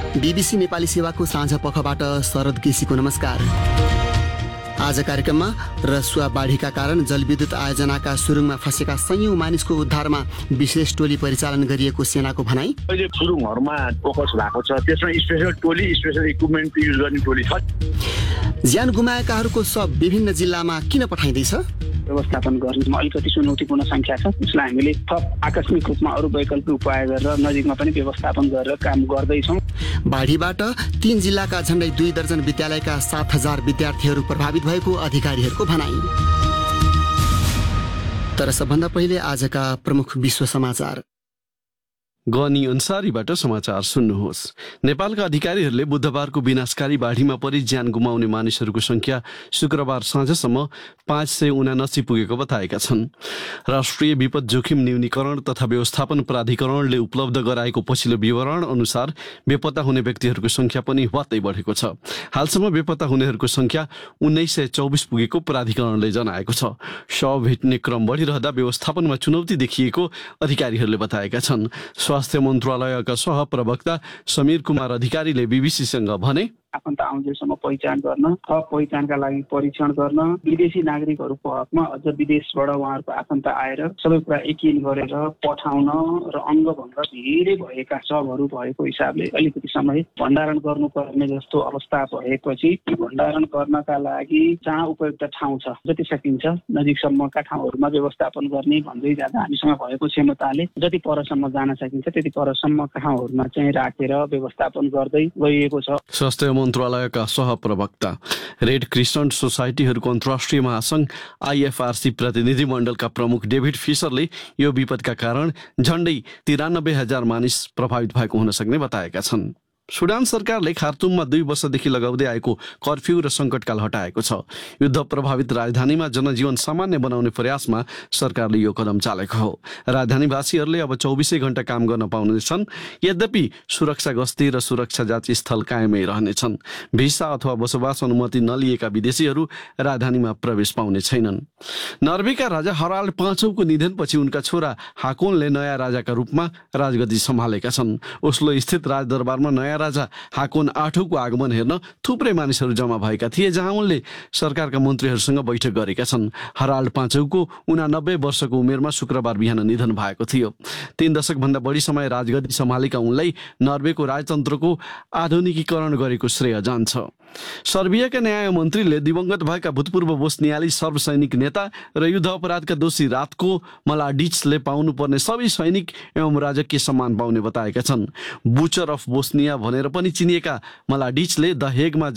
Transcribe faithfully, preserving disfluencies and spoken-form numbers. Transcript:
BBC Nepali सेवाको साँझ पखबाट शरद केसीको नमस्कार। आज कार्यक्रममा रसुवा बाढीका कारण जलविद्युत आयोजनाका सुरुङमा फँसेका सयौं मानिसको उद्धारमा विशेष टोली परिचालन गरिएको सेनाको भनाई। अहिले सुरुङहरूमा फोकस भएको छ, त्यसमा स्पेशल टोली स्पेशल इक्विपमेन्ट युज गर्ने टोली छ। ज्यान गुमाएकाहरूको सब विभिन्न जिल्लामा किन पठाइँदैछ? व्यवस्थापन गर्नुमा अलिकति चुनौतीपूर्ण सङ्ख्या छ, त्यसलाई हामीले थप आकस्मिक रूपमा अरू वैकल्पिक उपाय गरेर नजिकमा पनि व्यवस्थापन गरेर काम गर्दैछौँ। बाढीबाट तीन जिल्लाका झण्डै दुई दर्जन विद्यालयका सात हजार विद्यार्थीहरू प्रभावित भएको अधिकारीहरूको भनाई। तर सबभन्दा पहिले आजका प्रमुख विश्व समाचार। गनी अन्सारीबाट समाचार सुन्नुहोस्। नेपालका अधिकारीहरूले बुधबारको विनाशकारी बाढीमा परि ज्यान गुमाउने मानिसहरूको संख्या शुक्रबार साँझसम्म पाँच सय उनासी पुगेको बताएका छन्। राष्ट्रिय विपद जोखिम न्यूनीकरण तथा व्यवस्थापन प्राधिकरणले उपलब्ध गराएको पछिल्लो विवरण अनुसार बेपत्ता हुने व्यक्तिहरूको संख्या पनि वात्तै बढेको छ। हालसम्म बेपत्ता हुनेहरूको संख्या उन्नाइस सय चौबिस पुगेको प्राधिकरणले जनाएको छ। शव भेट्ने क्रम बढिरहँदा व्यवस्थापनमा चुनौती देखिएको अधिकारीहरूले बताएका छन्। स्वास्थ्य मन्त्रालयका सहप्रवक्ता समीर कुमार अधिकारीले बीबीसीसँग भने, आफन्त आउँदैसम्म पहिचान गर्न, थप पहिचानका लागि परीक्षण गर्न, विदेशी नागरिकहरूको हकमा अझ विदेशबाट उहाँहरूको आफन्त आएर सबै कुरा एकिन गरेर पठाउन र अङ्गभङ्ग धेरै भएका शवहरू भएको हिसाबले अलिकति समय भण्डारण गर्नुपर्ने जस्तो अवस्था भएपछि ती भण्डारण गर्नका लागि जहाँ उपयुक्त ठाउँ छ जति सकिन्छ नजिकसम्मका ठाउँहरूमा व्यवस्थापन गर्ने भन्दै जाँदा हामीसँग भएको क्षमताले जति परसम्म जान सकिन्छ त्यति परसम्मका ठाउँहरूमा चाहिँ राखेर व्यवस्थापन गर्दै गइएको छ। स्वास्थ्य मन्त्रालयका सहप्रवक्ता रेड क्रिसेन्ट सोसाइटीहरूको अन्तर्राष्ट्रिय महासङ्घ आइएफआरसी प्रतिनिधि मण्डलका प्रमुख डेभिड फिसरले यो विपदका कारण झण्डै तिरानब्बे हजार मानिस प्रभावित भएको हुन सक्ने बताएका छन्। सुडान सरकारले खार्तुममा दुई वर्षदेखि लगाउँदै आएको कर्फ्यू र सङ्कटकाल हटाएको छ। युद्ध प्रभावित राजधानीमा जनजीवन सामान्य बनाउने प्रयासमा सरकारले यो कदम चालेको हो। राजधानीवासीहरूले अब चौबिसै घण्टा काम गर्न पाउनेछन्। यद्यपि सुरक्षा गस्ती र सुरक्षा जाँच स्थल कायमै रहनेछन्। भिसा अथवा बसोबास अनुमति नलिएका विदेशीहरू राजधानीमा प्रवेश पाउने छैनन्। नर्वेका राजा हराल्ड पाँचौंको निधनपछि उनका छोरा हाकोनले नयाँ राजाका रूपमा राजगद्दी सम्हालेका छन्। ओस्लो स्थित राजदरबारमा नयाँ राजा हाकोन आठौंको आगमन हेर्न थुप्रै मानिसहरू जम्मा भएका थिए, जहाँ उनले सरकारका मन्त्रीहरूसँग बैठक गरेका छन्। हराल्ड पाँचौंको उनानब्बे वर्षको उमेरमा शुक्रबार बिहान निधन भएको थियो। तीन दशकभन्दा बढी समय राजगद्दी सम्हालेका उनलाई नर्वेको राजतन्त्रको आधुनिकीकरण गरेको श्रेय जान्छ। सर्बियाका न्याय मन्त्रीले दिवंगत भएका भूतपूर्व बोस्नियाली सर्ब सैनिक नेता र युद्ध अपराधका दोषी रातको मलाडिचले पाउनुपर्ने सबै सैनिक एवं राजकीय सम्मान पाउने बताएका छन्। बुचर अफ बोस्निया भनेर पनि चिनिएका मलाडिचले द हेगमा